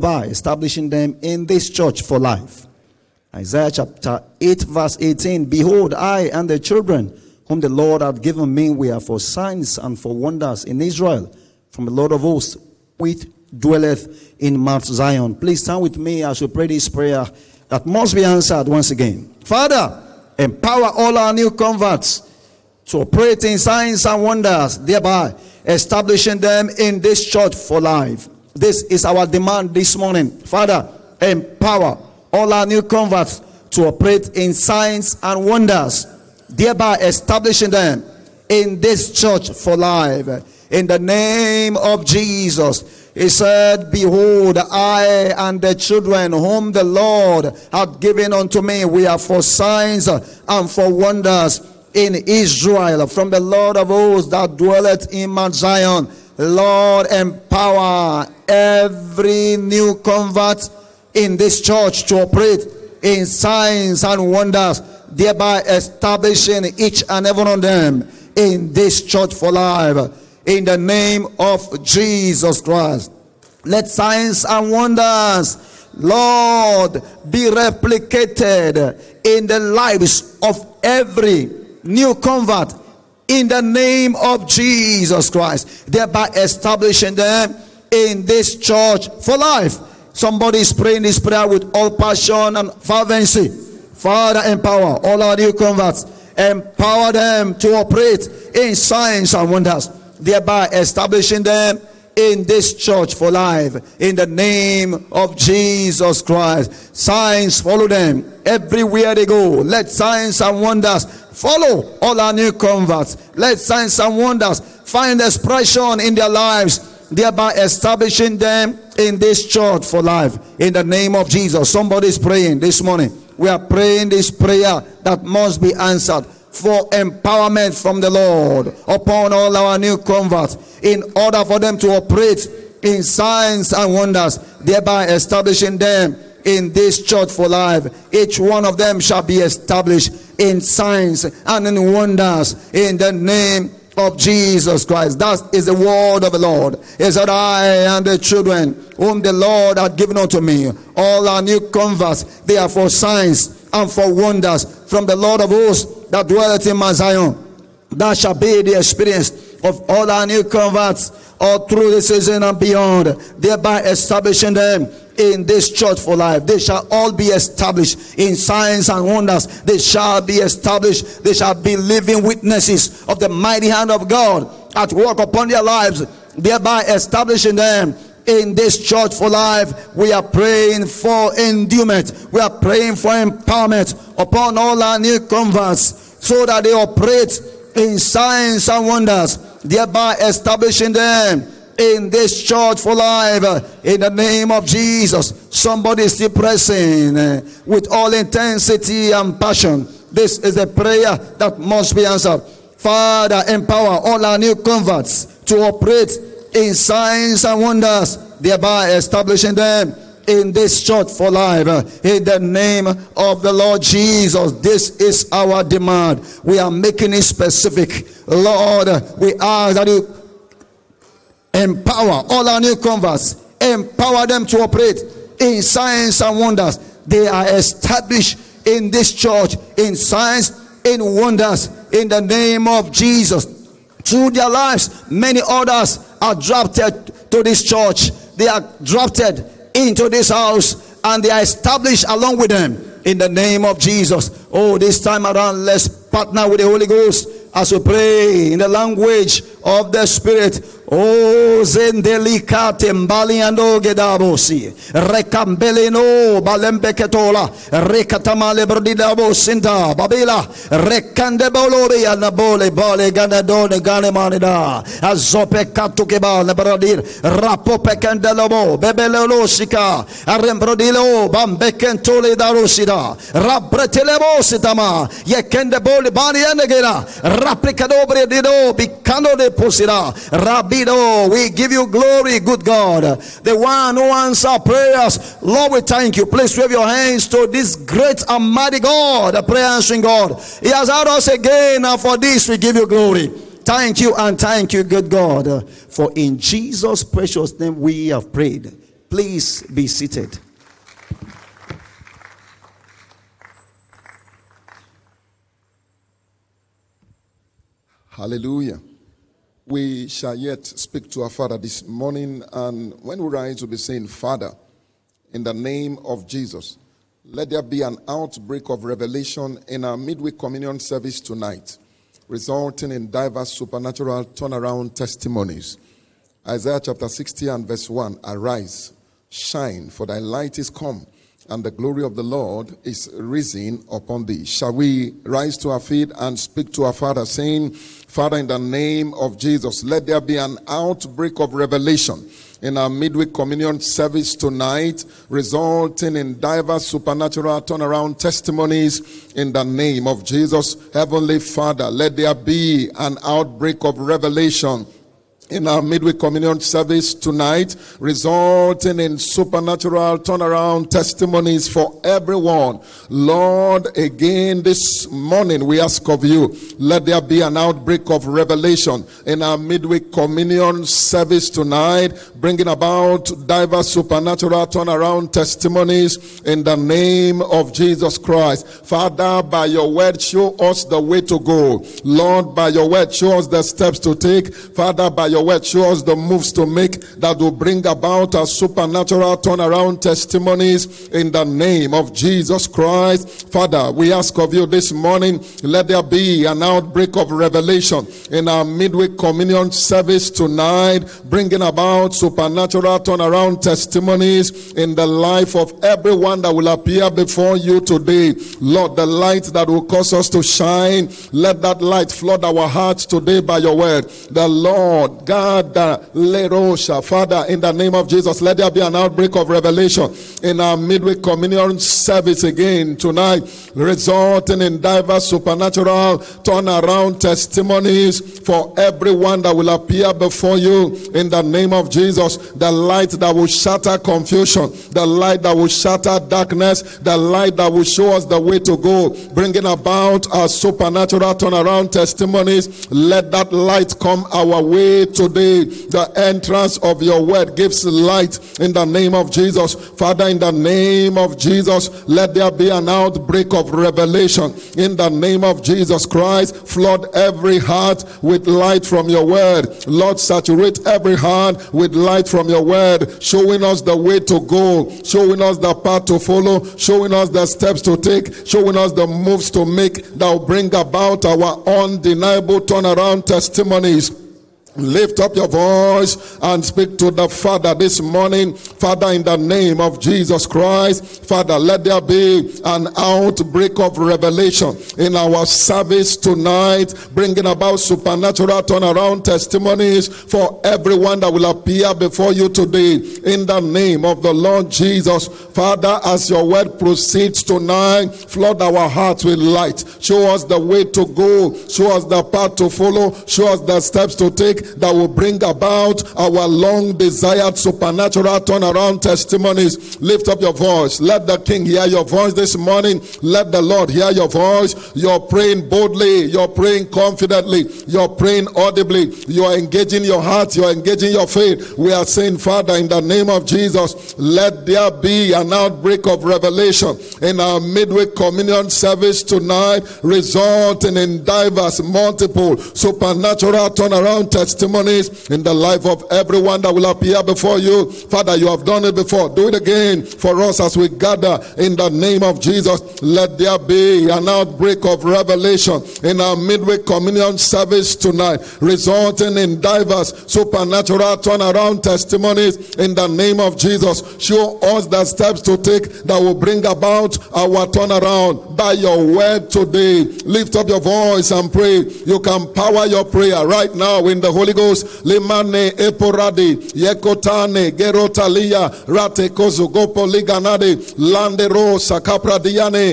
thereby establishing them in this church for life. Isaiah chapter 8 verse 18, behold, I and the children whom the Lord hath given me, we are for signs and for wonders in Israel, from the Lord of hosts, which dwelleth in Mount Zion. Please stand with me as we pray this prayer that must be answered once again. Father, empower all our new converts to operate in signs and wonders, thereby establishing them in this church for life. This is our demand this morning. Father, empower all our new converts to operate in signs and wonders, thereby establishing them in this church for life. In the name of Jesus, he said, behold, I and the children whom the Lord hath given unto me, we are for signs and for wonders in Israel, from the Lord of hosts that dwelleth in Mount Zion. Lord, empower every new convert in this church to operate in signs and wonders, thereby establishing each and every one of them in this church for life. In the name of Jesus Christ, let signs and wonders, Lord, be replicated in the lives of every new convert in the name of Jesus Christ, thereby establishing them in this church for life. Somebody is praying this prayer with all passion and fervency. Father, empower all our new converts, empower them to operate in signs and wonders, thereby establishing them in this church for life. In the name of Jesus Christ, signs follow them everywhere they go. Let signs and wonders follow all our new converts. Let signs and wonders find expression in their lives, thereby establishing them in this church for life. In the name of Jesus. Somebody is praying this morning. We are praying this prayer that must be answered for empowerment from the Lord upon all our new converts, in order for them to operate in signs and wonders, thereby establishing them in this church for life. Each one of them shall be established in signs and in wonders in the name of Jesus Christ. That is the word of the Lord. Is that I and the children whom the Lord hath given unto me, all our new converts, they are for signs and for wonders from the Lord of hosts that dwelleth in Mount Zion. That shall be the experience of all our new converts all through the season and beyond, thereby establishing them in this church for life. They shall all be established in signs and wonders. They shall be established. They shall be living witnesses of the mighty hand of God at work upon their lives, thereby establishing them in this church for life. We are praying for endowment. We are praying for empowerment upon all our new converts, so that they operate in signs and wonders, thereby establishing them in this church for life. In the name of Jesus. Somebody is still pressing with all intensity and passion. This is a prayer that must be answered. Father, empower all our new converts to operate in signs and wonders, thereby establishing them in this church for life. In the name of the Lord Jesus, this is our demand. We are making it specific. Lord, we ask that you empower all our new converts, empower them to operate in signs and wonders. They are established in this church in signs, in wonders, in the name of Jesus. Through their lives, many others are drafted to this church. They are drafted into this house, and they are established along with them in the name of Jesus. Oh, this time around, let's partner with the Holy Ghost as we pray in the language of the Spirit. Oh, zendelika tembali ando gedabosi rekambeleno balembeketola rekatamale brodidabo sinda babila rekande bolori anabole bale ganadone ganemanida azope katukeba lebrodir rapope kandelabo bebelelo sika arembrodilo bambekentole darosida rabretelebo sitama yekende bole bani anegera rapikadobre dido bikano de posira rabbi. We give you glory, good God, the one who answers prayers. Lord, we thank you. Please wave your hands to this great and mighty God, the prayer answering God. He has heard us again, and for this we give you glory. Thank you, and thank you, good God, for in Jesus' precious name we have prayed. Please be seated. Hallelujah. We shall yet speak to our Father this morning, and when we rise, we'll be saying, Father, in the name of Jesus, let there be an outbreak of revelation in our midweek communion service tonight, resulting in diverse supernatural turnaround testimonies. Isaiah chapter 60 and verse 1, arise, shine, for thy light is come, and the glory of the Lord is risen upon thee. Shall we rise to our feet and speak to our Father, saying, Father, in the name of Jesus, let there be an outbreak of revelation in our midweek communion service tonight, resulting in diverse supernatural turnaround testimonies in the name of Jesus. Heavenly Father, let there be an outbreak of revelation in our midweek communion service tonight, resulting in supernatural turnaround testimonies for everyone. Lord, again this morning we ask of you, let there be an outbreak of revelation in our midweek communion service tonight, bringing about diverse supernatural turnaround testimonies in the name of Jesus Christ. Father, by your word, show us the way to go. Lord, by your word, show us the steps to take. Father, by your word, show us the moves to make that will bring about a supernatural turnaround testimonies in the name of Jesus Christ. Father, we ask of you this morning, let there be an outbreak of revelation in our midweek communion service tonight, bringing about supernatural turnaround testimonies in the life of everyone that will appear before you today. Lord, the light that will cause us to shine, let that light flood our hearts today by your word. The Lord God, Father, in the name of Jesus, let there be an outbreak of revelation in our midweek communion service again tonight, resulting in diverse supernatural turnaround testimonies for everyone that will appear before you in the name of Jesus. The light that will shatter confusion, the light that will shatter darkness, the light that will show us the way to go, bringing about our supernatural turnaround testimonies. Let that light come our way today. The entrance of your word gives light in the name of Jesus. Father, in the name of Jesus, let there be an outbreak of revelation in the name of Jesus Christ. Flood every heart with light from your word. Lord, saturate every heart with light from your word, showing us the way to go, showing us the path to follow, showing us the steps to take, showing us the moves to make that will bring about our undeniable turnaround testimonies. Lift up your voice and speak to the Father this morning. Father, in the name of Jesus Christ, Father, let there be an outbreak of revelation in our service tonight, bringing about supernatural turnaround testimonies for everyone that will appear before you today. In the name of the Lord Jesus, Father, as your word proceeds tonight, flood our hearts with light. Show us the way to go. Show us the path to follow. Show us the steps to take that will bring about our long desired supernatural turnaround testimonies. Lift up your voice. Let the King hear your voice this morning. Let the Lord hear your voice. You're praying boldly. You're praying confidently. You're praying audibly. You're engaging your heart. You're engaging your faith. We are saying, Father, in the name of Jesus, let there be an outbreak of revelation in our midweek communion service tonight, resulting in diverse, multiple, supernatural turnaround testimonies in the life of everyone that will appear before you. Father, you have done it before. Do it again for us as we gather in the name of Jesus. Let there be an outbreak of revelation in our midweek communion service tonight, resulting in diverse supernatural turnaround testimonies in the name of Jesus. Show us the steps to take that will bring about our turnaround by your word today. Lift up your voice and pray. You can power your prayer right now in the Holy Ghost. Limane eporadi yekotane gerotalia rate kozugopo liganade landero sakapradiane